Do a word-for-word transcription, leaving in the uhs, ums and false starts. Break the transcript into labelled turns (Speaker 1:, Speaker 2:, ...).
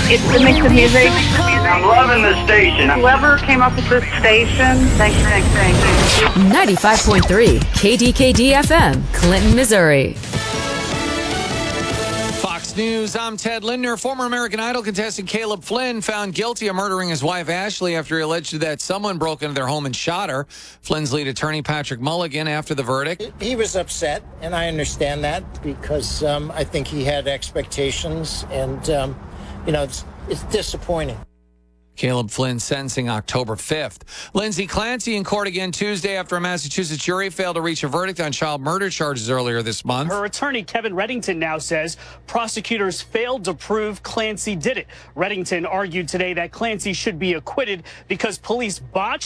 Speaker 1: It's the mix of music.
Speaker 2: I'm loving the station.
Speaker 1: Whoever came up with this station, thank you, thank you, thank you.
Speaker 3: ninety-five point three K D K D F M, Clinton, Missouri.
Speaker 4: Fox News, I'm Ted Lindner. Former American Idol contestant Caleb Flynn found guilty of murdering his wife Ashley after he alleged that someone broke into their home and shot her. Flynn's lead attorney Patrick Mulligan, after the verdict.
Speaker 5: He was upset, and I understand that because um, I think he had expectations, and, um, you know, it's, it's disappointing.
Speaker 4: Caleb Flynn sentencing October fifth. Lindsay Clancy in court again Tuesday after a Massachusetts jury failed to reach a verdict on child murder charges earlier this month.
Speaker 6: Her attorney, Kevin Reddington, now says prosecutors failed to prove Clancy did it. Reddington argued today that Clancy should be acquitted because police botched